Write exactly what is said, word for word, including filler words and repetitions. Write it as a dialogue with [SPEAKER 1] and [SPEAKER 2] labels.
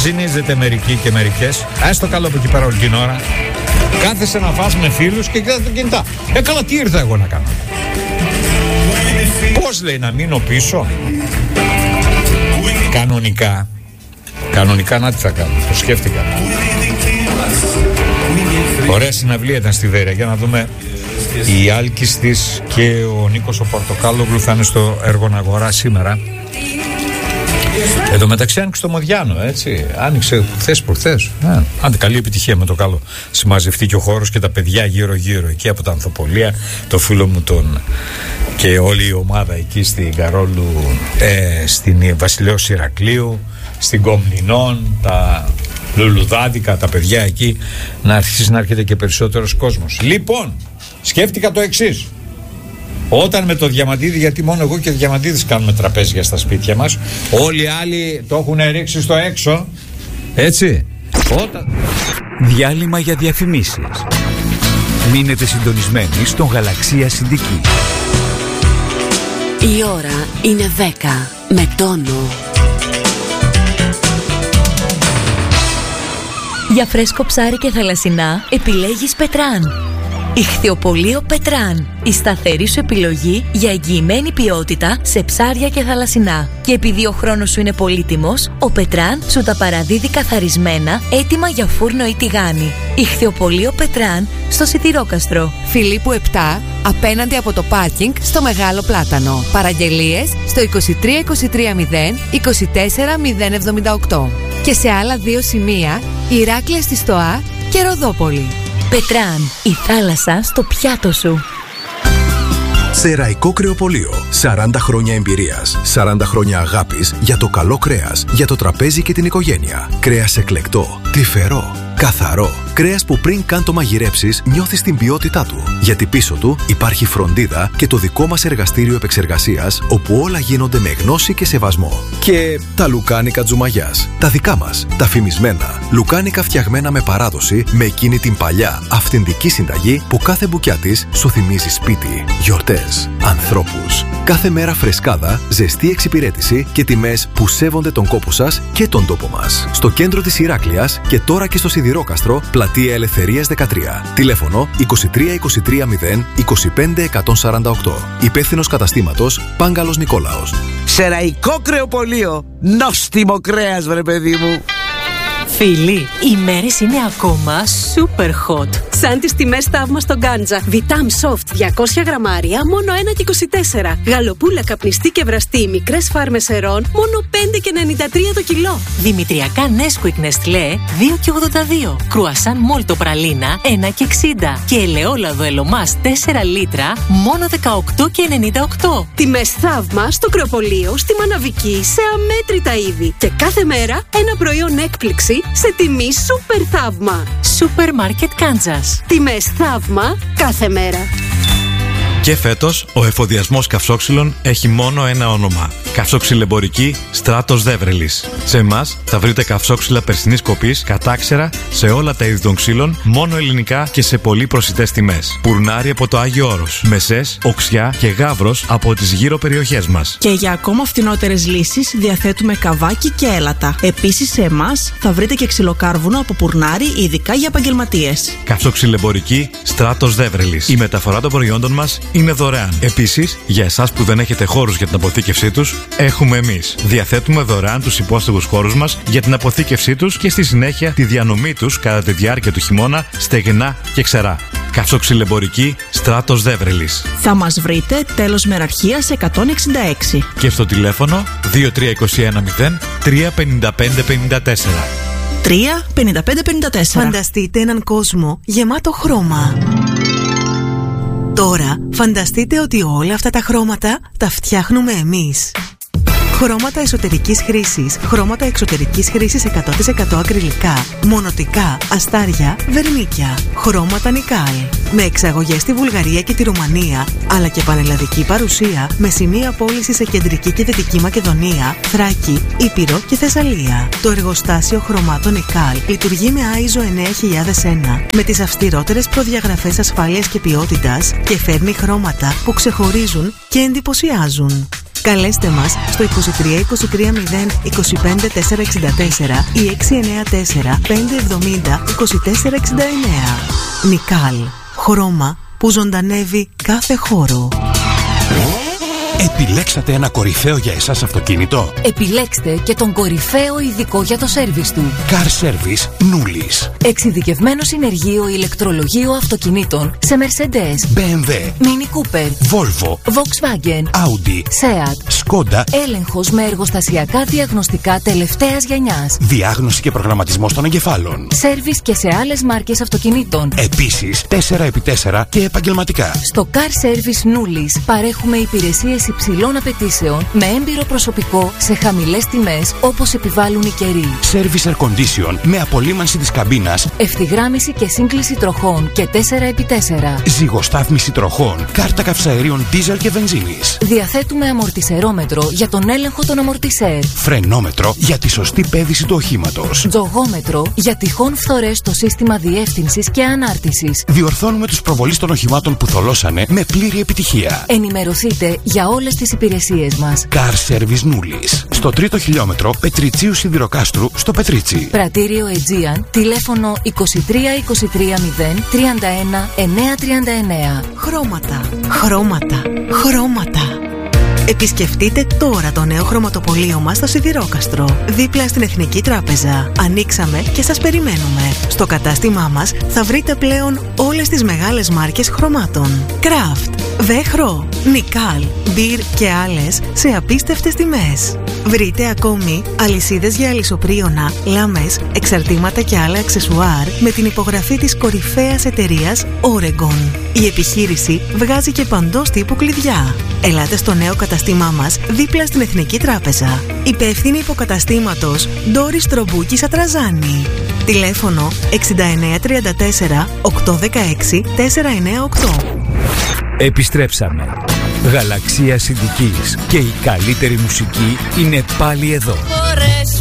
[SPEAKER 1] ξυνίζετε μερικοί και μερικές. Ας το καλό από εκεί πέρα όλη την ώρα. Κάθεσαι να φας με φίλους και κοιτάς τα κινητά. Ε, καλά, τι ήρθα εγώ να κάνω? Πώς λέει να μείνω πίσω? Κανονικά. Κανονικά να τι θα κάνω. Το σκέφτηκα. Ωραία συναυλία ήταν στη Βέρεια. Για να δούμε. Η Άλκης της και ο Νίκος ο Πορτοκάλογλου θα είναι στο Έργων-Αγορά σήμερα. Εδώ μεταξύ άνοιξε το Μοδιάνο, έτσι. Άνοιξε χθες προχθές. Άντε, καλή επιτυχία με το καλό. Συμμαζευτεί και ο χώρος και τα παιδιά γύρω-γύρω εκεί από τα Ανθοπολία. Το φίλο μου τον και όλη η ομάδα εκεί στην Καρόλου, ε, στην Βασιλέως Ηρακλείου, στην Κομνηνών, τα Λουλουδάδικα, τα παιδιά εκεί. Να αρχίσει να έρχεται και περισσότερος κόσμος. Λοιπόν, σκέφτηκα το εξής. Όταν με το Διαμαντίδη, γιατί μόνο εγώ και ο Διαμαντίδης κάνουμε τραπέζια στα σπίτια μας, όλοι οι άλλοι το έχουν ρίξει στο έξω. Έτσι. Όταν...
[SPEAKER 2] Διάλειμμα για διαφημίσεις. Μείνετε συντονισμένοι στον Γαλαξία Συντική.
[SPEAKER 3] Η ώρα είναι δέκα με τόνο.
[SPEAKER 4] Για φρέσκο ψάρι και θαλασσινά επιλέγεις Πετράν. Ιχθυοπωλείο Πετράν. Η σταθερή σου επιλογή για εγγυημένη ποιότητα σε ψάρια και θαλασσινά. Και επειδή ο χρόνος σου είναι πολύτιμος, ο Πετράν σου τα παραδίδει καθαρισμένα, έτοιμα για φούρνο ή τηγάνι. Ιχθυοπωλείο Πετράν στο Σιτηρόκαστρο.
[SPEAKER 5] Φιλίππου επτά, απέναντι από το πάρκινγκ στο Μεγάλο Πλάτανο. Παραγγελίες στο είκοσι τρία είκοσι τρία μηδέν είκοσι τέσσερα μηδέν εβδομήντα οκτώ. Και σε άλλα δύο σημεία, Ηράκλεια στη Στοά και Ροδόπολη.
[SPEAKER 4] Πετράν, η θάλασσα στο πιάτο σου.
[SPEAKER 6] Σεραϊκό Κρεοπωλείο. σαράντα χρόνια εμπειρίας. σαράντα χρόνια αγάπης για το καλό κρέας, για το τραπέζι και την οικογένεια. Κρέας εκλεκτό, τρυφερό, καθαρό. Κρέας που πριν καν το μαγειρέψεις νιώθεις την ποιότητά του. Γιατί πίσω του υπάρχει φροντίδα και το δικό μας εργαστήριο επεξεργασίας, όπου όλα γίνονται με γνώση και σεβασμό. Και τα λουκάνικα Τζουμαγιάς. Τα δικά μας, τα φημισμένα. Λουκάνικα φτιαγμένα με παράδοση, με εκείνη την παλιά αυθεντική συνταγή που κάθε μπουκιά της σου θυμίζει σπίτι, γιορτές, ανθρώπους. Κάθε μέρα φρεσκάδα, ζεστή εξυπηρέτηση και τιμές που σέβονται τον κόπο σας και τον τόπο μας. Στο κέντρο της Ηράκλειας και τώρα και στο Σιδηρόκαστρο, Πλατεία Ελευθερίας δεκατρία. Τηλέφωνο είκοσι τρία είκοσι τρία μηδέν είκοσι πέντε εκατόν σαράντα οκτώ. Υπεύθυνος καταστήματος Πάγκαλος Νικόλαος.
[SPEAKER 7] Σεραϊκό Κρεοπωλείο. Νόστιμο κρέας, βρε παιδί μου.
[SPEAKER 8] Φίλοι, οι μέρες είναι ακόμα super hot. Σαν τις τιμές θαύμα στο Γκάντζα. Βιτάμ Soft διακόσια γραμμάρια, μόνο ένα και είκοσι τέσσερα. Γαλοπούλα καπνιστή και βραστή, μικρές φάρμες ερών, μόνο πέντε και ενενήντα τρία το κιλό. Δημητριακά Nesquik Nestlé, δύο και ογδόντα δύο. Κρουασάν Μόλτο Πραλίνα, ένα και εξήντα. Και ελαιόλαδο Ελομάς τέσσερα λίτρα, μόνο δεκαοκτώ και ενενήντα οκτώ. Τιμές θαύμα στο Κρεοπωλείο, στη Μαναβική, σε αμέτρητα είδη. Και κάθε μέρα ένα προϊόν έκπληξη σε τιμή super θαύμα. Σούπερ Μάρκετ Κάντζας. Τιμές θαύμα κάθε μέρα.
[SPEAKER 9] Και φέτος ο εφοδιασμός καυσόξυλων έχει μόνο ένα όνομα. Καυσόξυλεμπορική Στράτος Δέβρελης. Σε εμάς θα βρείτε καυσόξυλα περσινής κοπής, κατάξερα, σε όλα τα είδη των ξύλων, μόνο ελληνικά και σε πολύ προσιτές τιμές. Πουρνάρι από το Άγιο Όρος, Μεσές, Οξιά και Γαύρος από τις γύρω περιοχές μας.
[SPEAKER 10] Και για ακόμα φθηνότερες λύσεις διαθέτουμε καβάκι και έλατα. Επίσης σε εμάς θα βρείτε και ξυλοκάρβουνο από Πουρνάρι, ειδικά για επαγγελματίες.
[SPEAKER 9] Καυσόξυλεμπορική Στράτος Δέβρελης. Η μεταφορά των προϊόντων μας είναι δωρεάν. Επίσης, για εσάς που δεν έχετε χώρους για την αποθήκευσή τους, έχουμε εμείς. Διαθέτουμε δωρεάν τους υπόστεγους χώρους μας για την αποθήκευσή τους και στη συνέχεια τη διανομή τους κατά τη διάρκεια του χειμώνα στεγνά και ξερά. Καυσόξυλεμπορική Στράτος Δέβρελης.
[SPEAKER 10] Θα μας βρείτε τέλος Μεραρχίας εκατόν εξήντα έξι.
[SPEAKER 9] Και στο τηλέφωνο δύο τρία είκοσι ένα μηδέν τρία πενήντα πέντε πενήντα τέσσερα.
[SPEAKER 10] τρία πενήντα πέντε πενήντα τέσσερα.
[SPEAKER 5] Φανταστείτε έναν κόσμο γεμάτο χρώμα. Τώρα φανταστείτε ότι όλα αυτά τα χρώματα τα φτιάχνουμε εμείς. Χρώματα εσωτερικής χρήσης, χρώματα εξωτερικής χρήσης εκατό τοις εκατό ακριλικά, μονοτικά, αστάρια, βερμίκια, χρώματα Νικάλ. Με εξαγωγές στη Βουλγαρία και τη Ρουμανία, αλλά και πανελλαδική παρουσία με σημεία πώληση σε κεντρική και δυτική Μακεδονία, Θράκη, Ήπειρο και Θεσσαλία. Το εργοστάσιο χρωμάτων Νικάλ λειτουργεί με άι ες ο εννιά χιλιάδες ένα, με τις αυστηρότερες προδιαγραφές ασφάλειας και ποιότητας και φέρνει χρώματα που ξεχωρίζουν και εντυπωσιάζουν. Καλέστε μας στο είκοσι τρία είκοσι τρία μηδέν είκοσι πέντε τετρακόσια εξήντα τέσσερα ή έξι εννιά τέσσερα πέντε εβδομήντα είκοσι τέσσερα εξήντα εννέα. Νικάλ. Χρώμα που ζωντανεύει κάθε χώρο.
[SPEAKER 11] Επιλέξατε ένα κορυφαίο για εσάς αυτοκίνητο?
[SPEAKER 4] Επιλέξτε και τον κορυφαίο ειδικό για το σέρβις του.
[SPEAKER 11] Car Service Nulis.
[SPEAKER 4] Εξειδικευμένο συνεργείο ηλεκτρολογίου αυτοκινήτων σε Mercedes,
[SPEAKER 11] μπι εμ ντάμπλιου,
[SPEAKER 4] Mini Cooper,
[SPEAKER 11] Volvo,
[SPEAKER 4] Volkswagen,
[SPEAKER 11] Audi,
[SPEAKER 4] Seat,
[SPEAKER 11] Skoda.
[SPEAKER 4] Έλεγχος με εργοστασιακά διαγνωστικά τελευταίας γενιάς.
[SPEAKER 11] Διάγνωση και προγραμματισμός των εγκεφάλων.
[SPEAKER 4] Σέρβις και σε άλλες μάρκες αυτοκινήτων.
[SPEAKER 11] Επίσης τέσσερα επί τέσσερα και επαγγελματικά.
[SPEAKER 4] Στο Car Service Nulis παρέχουμε υπηρεσίες υψηλών απαιτήσεων με έμπειρο προσωπικό σε χαμηλές τιμές όπως επιβάλλουν οι καιροί.
[SPEAKER 11] Service Air Condition με απολύμανση της καμπίνας.
[SPEAKER 4] Ευθυγράμμιση και σύγκληση τροχών και τέσσερα επί τέσσερα.
[SPEAKER 11] Ζυγοστάθμιση τροχών. Κάρτα καυσαερίων δίζελ και βενζίνης.
[SPEAKER 4] Διαθέτουμε αμορτισερόμετρο για τον έλεγχο των αμορτισέρ.
[SPEAKER 11] Φρενόμετρο για τη σωστή πέδηση του οχήματος.
[SPEAKER 4] Τζογόμετρο για τυχόν φθορές στο σύστημα διεύθυνσης και ανάρτησης.
[SPEAKER 11] Διορθώνουμε τους προβολείς των οχημάτων που θολώσανε με πλήρη επιτυχία.
[SPEAKER 4] Ενημερωθείτε για όλες τις υπηρεσίες μας.
[SPEAKER 11] Car Service Nulis. Στο τρίτο χιλιόμετρο Πετριτσίου Σιδηροκάστρου στο Πετρίτσι.
[SPEAKER 4] Πρατήριο Aegean, τηλέφωνο είκοσι τρία είκοσι τρία μηδέν τριάντα ένα εννιακόσια τριάντα εννέα.
[SPEAKER 5] Χρώματα, χρώματα, χρώματα. Επισκεφτείτε τώρα το νέο χρωματοπωλείο μας στο Σιδηρόκαστρο, δίπλα στην Εθνική Τράπεζα. Ανοίξαμε και σας περιμένουμε. Στο κατάστημά μας θα βρείτε πλέον όλες τις μεγάλες μάρκες χρωμάτων. Kraft, Βέχρο, Νικάλ, Μπιρ και άλλες σε απίστευτες τιμές. Βρείτε ακόμη αλυσίδες για αλυσοπρίωνα, λάμες, εξαρτήματα και άλλα αξεσουάρ με την υπογραφή της κορυφαίας εταιρείας Oregon. Η επιχείρηση βγάζει και παντός τύπου κλειδιά. Ελάτε στο νέο καταστήμά μας δίπλα στην Εθνική Τράπεζα. Υπεύθυνη υποκαταστήματος Ντόρις Τρομπούκης Ατραζάνη. Τηλέφωνο εξήντα εννέα τριάντα τέσσερα οκτακόσια δεκαέξι τετρακόσια ενενήντα οκτώ.
[SPEAKER 2] Επιστρέψαμε. Γαλαξία Συντικής και η καλύτερη μουσική είναι πάλι εδώ.